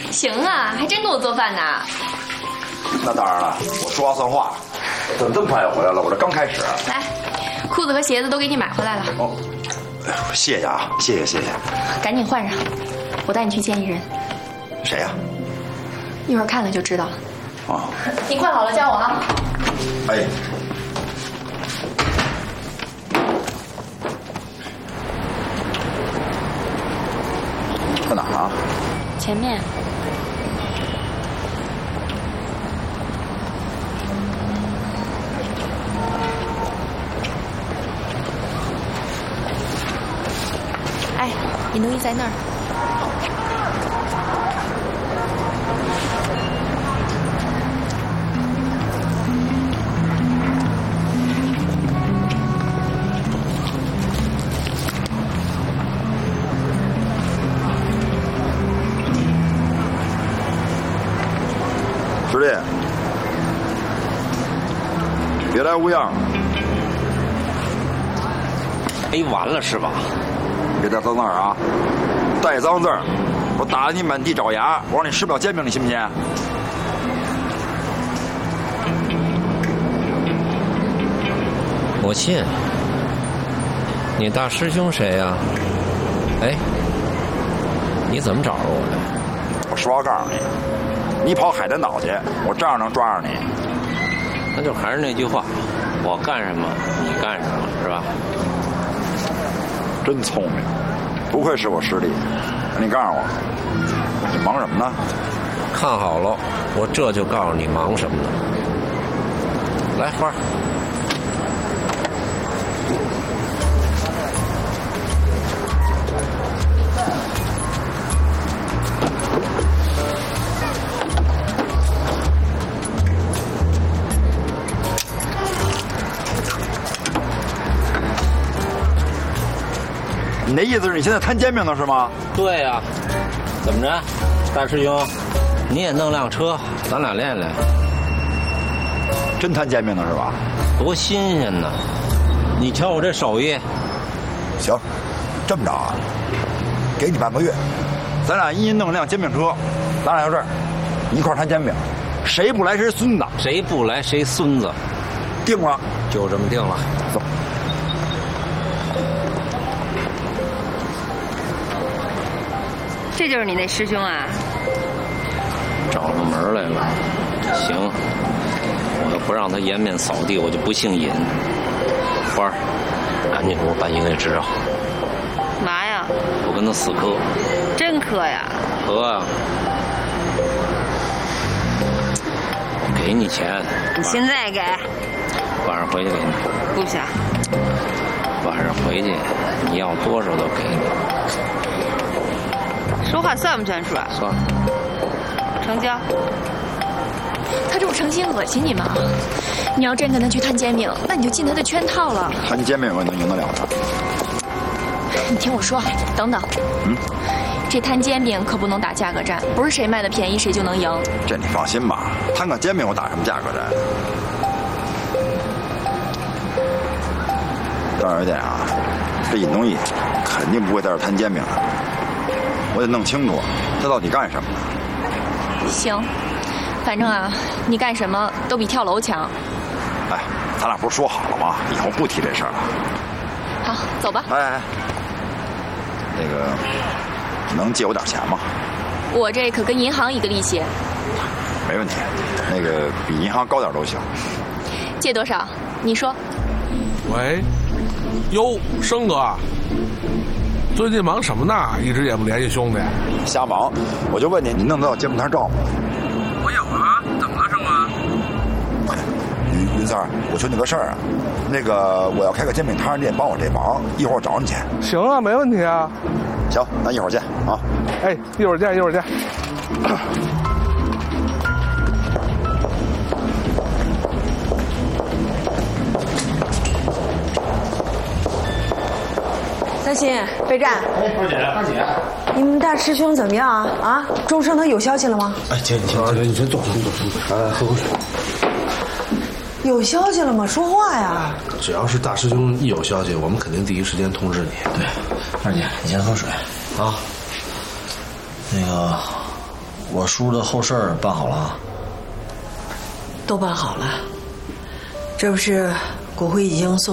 行啊，还真给我做饭呢。 那当然了，我说话算话。怎么这么快就回来了？我这刚开始。 来，裤子和鞋子都给你买回来了。 哦，谢谢啊，谢谢。 赶紧换上，我带你去见一人。 谁呀？ 一会儿看了就知道了。 哦， 你换好了叫我啊。 哎。搁哪儿啊？ 前面。哎，你奴役在那儿。 师弟，别来无恙。 哎，完了是吧？ 别带脏字儿啊！带脏字儿，我打得你满地找牙，我让你吃不了煎饼，你信不信？ 我信。你大师兄谁呀？哎，你怎么找着我的？ 我实话告诉你，你跑海南岛去，我照样能抓着你。 那就还是那句话，我干什么你干什么，是吧？ 真聪明，不愧是我师弟。你告诉我，你忙什么呢？ 看好了，我这就告诉你忙什么呢。来，花儿。 你那意思是你现在摊煎饼呢是吗？ 对呀，怎么着，大师兄，你也弄辆车，咱俩练练。 真摊煎饼呢是吧？ 多新鲜呢！你瞧我这手艺。 行，这么着啊，给你半个月，咱俩一人弄辆煎饼车，咱俩就这儿一块摊煎饼，谁不来谁孙子， 谁不来谁孙子。 定了， 就这么定了。 走。 这就是你那师兄啊？ 找上门来了。行，我要不让他颜面扫地，我就不姓尹。花儿，赶紧给我办营业执照。 嘛呀？ 我跟他死磕。 真磕呀？ 磕啊！给你钱。 你现在给？ 晚上回去给你。 不想。 晚上回去，你要多少都给你。 说话算不算数啊？ 算。 成交。 他这不诚心恶心你吗？你要真跟他去摊煎饼，那你就进他的圈套了。 摊煎饼我能赢得了他？ 你听我说，等等。这摊煎饼可不能打价格战，不是谁卖的便宜谁就能赢。 这你放心吧，摊个煎饼我打什么价格战？但是有一点啊，这尹东义肯定不会在这摊煎饼的，我得弄清楚他到底干什么呢。 行，反正啊，你干什么都比跳楼强。 哎，咱俩不是说好了吗？以后不提这事儿了。 好，走吧。 哎，那个，能借我点钱吗？ 我这可跟银行一个利息。 没问题，那个比银行高点都行。 借多少？你说。 喂，哟，生哥，最近忙什么呢？一直也不联系兄弟。 瞎忙，我就问你，你弄得到柬埔寨照吗？ 我有啊，怎么了，生哥？ 云三儿，我求你个事儿啊，那个我要开个煎饼摊店，帮我这忙，一会儿我找你去。 行啊，没问题啊。 行，那一会儿见啊。 哎，一会儿见，一会儿见。 三星、备战。 哎，花姐， 你们大师兄怎么样啊？啊，钟生他有消息了吗？ 哎，姐，你先坐，来喝口水。 有消息了吗？说话呀！ 只要是大师兄一有消息，我们肯定第一时间通知你。对，二姐，你先喝水啊。那个， 我叔的后事办好了？ 都办好了，这不是骨灰已经送